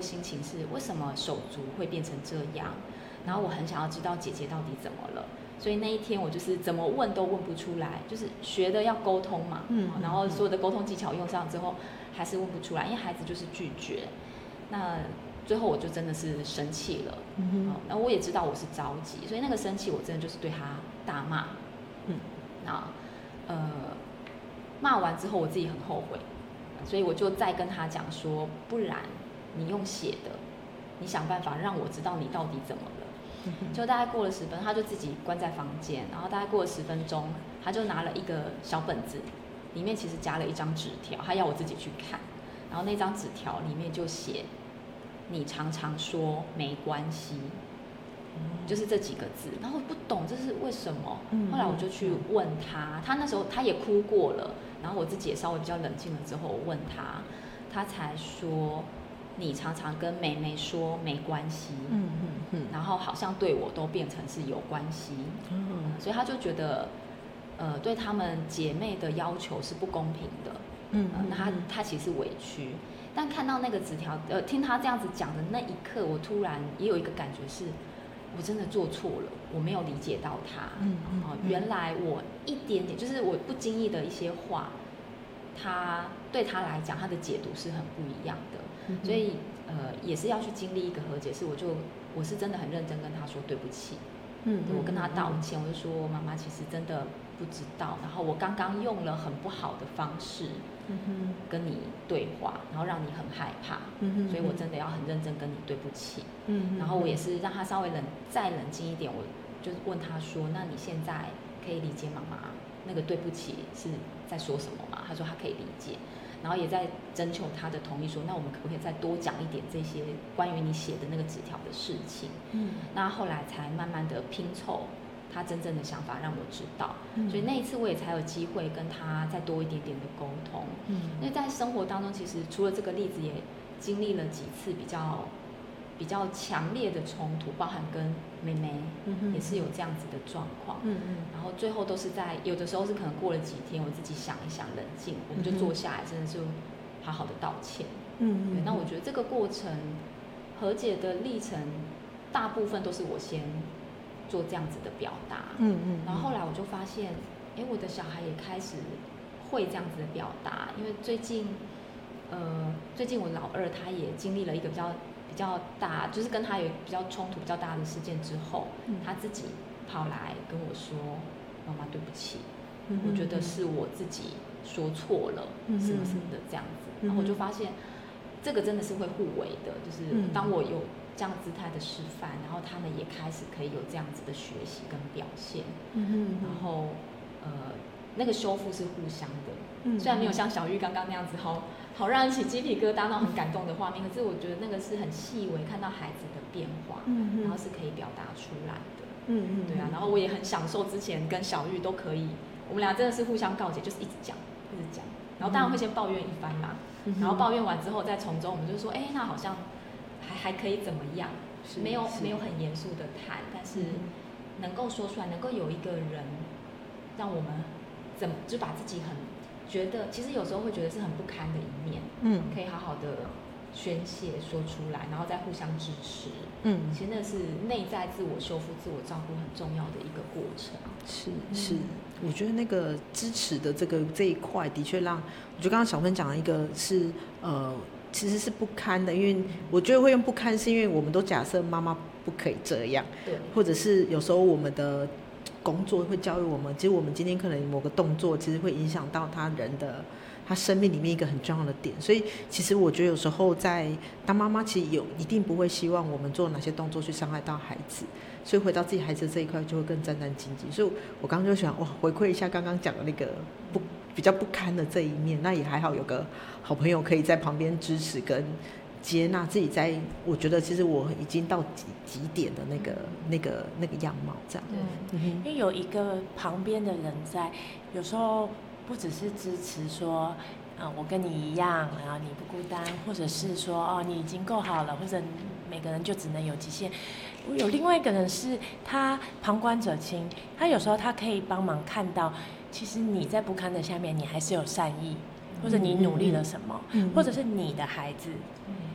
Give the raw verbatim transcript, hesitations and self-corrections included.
心情是为什么手足会变成这样，然后我很想要知道姐姐到底怎么了。所以那一天我就是怎么问都问不出来，就是学的要沟通嘛，嗯，然后所有的沟通技巧用上之后，还是问不出来，因为孩子就是拒绝。那最后我就真的是生气了，嗯，那我也知道我是着急，所以那个生气我真的就是对他大骂，嗯，那呃骂完之后我自己很后悔，所以我就再跟他讲说，不然你用写的，你想办法让我知道你到底怎么了。就大概过了十分，他就自己关在房间，然后大概过了十分钟，他就拿了一个小本子，里面其实夹了一张纸条，他要我自己去看，然后那张纸条里面就写你常常说没关系，就是这几个字，然后我不懂这是为什么，后来我就去问他，他那时候他也哭过了，然后我自己也稍微比较冷静了之后，我问他，他才说你常常跟妹妹说没关系，嗯嗯嗯，然后好像对我都变成是有关系，嗯，所以他就觉得，呃，对他们姐妹的要求是不公平的，嗯，呃、那他他其实委屈，但看到那个纸条，呃，听他这样子讲的那一刻，我突然也有一个感觉是，我真的做错了，我没有理解到他，嗯嗯，呃，原来我一点点，就是我不经意的一些话，他对他来讲，他的解读是很不一样的。所以呃也是要去经历一个和解，是我就我是真的很认真跟他说对不起，嗯，我跟他道歉，我就说妈妈其实真的不知道，然后我刚刚用了很不好的方式，嗯跟你对话，然后让你很害怕，嗯所以我真的要很认真跟你对不起，嗯，然后我也是让他稍微冷再冷静一点，我就问他说，那你现在可以理解妈妈那个对不起是在说什么吗？他说他可以理解。然后也在征求他的同意说，那我们可不可以再多讲一点这些关于你写的那个纸条的事情，嗯，那后来才慢慢的拼凑他真正的想法让我知道，嗯，所以那一次我也才有机会跟他再多一点点的沟通，嗯，因为在生活当中其实除了这个例子也经历了几次比较比较强烈的冲突，包含跟妹妹也是有这样子的状况，嗯嗯，然后最后都是在有的时候是可能过了几天，我自己想一想，冷静，我们就坐下来，真的就好好的道歉，嗯嗯，对，那我觉得这个过程和解的历程，大部分都是我先做这样子的表达，嗯嗯，然后后来我就发现，哎，我的小孩也开始会这样子的表达，因为最近，呃，最近我老二他也经历了一个比较。比较大，就是跟他有比较冲突比较大的事件之后，嗯，他自己跑来跟我说：“妈妈，对不起，嗯，我觉得是我自己说错了，嗯，什么什么的这样子。嗯”然后我就发现，这个真的是会互为的，就是当我有这样姿态的示范，然后他们也开始可以有这样子的学习跟表现，嗯，然后呃，那个修复是互相的，嗯，虽然没有像小玉刚刚那样子好。好让人起鸡皮疙瘩，那种很感动的画面。可是我觉得那个是很细微，看到孩子的变化，嗯，然后是可以表达出来的，嗯嗯，对啊。然后我也很享受之前跟小玉都可以，我们俩真的是互相告解，就是一直讲，一直讲。然后当然会先抱怨一番啦，嗯，然后抱怨完之后再从中我们就说，哎，那好像还还可以怎么样？没有没有很严肃的谈，但是能够说出来，能够有一个人让我们怎么就把自己很。觉得其实有时候会觉得是很不堪的一面，嗯，可以好好的宣泄说出来，然后再互相支持，嗯，其实那是内在自我修复、自我照顾很重要的一个过程。 是是，我觉得那个支持的这个这一块，的确让我觉得刚刚小芬讲的一个是呃，其实是不堪的，因为我觉得会用不堪，是因为我们都假设妈妈不可以这样，对，或者是有时候我们的。工作会教育我们，其实我们今天可能某个动作，其实会影响到他人的他生命里面一个很重要的点。所以其实我觉得有时候在当妈妈，其实有一定不会希望我们做哪些动作去伤害到孩子，所以回到自己孩子这一块就会更战战兢兢。所以我刚刚就想哇，回馈一下刚刚讲的那个不比较不堪的这一面，那也还好有个好朋友可以在旁边支持跟。接纳自己在，我觉得其实我已经到极极点的那个、那个、那个样貌这样。 对，嗯，因为有一个旁边的人在，有时候不只是支持说，嗯，我跟你一样，然后你不孤单，或者是说，哦，你已经够好了，或者每个人就只能有极限。有另外一个人是他旁观者清，他有时候他可以帮忙看到，其实你在不堪的下面，你还是有善意。或者你努力了什么，嗯、或者是你的孩子，嗯、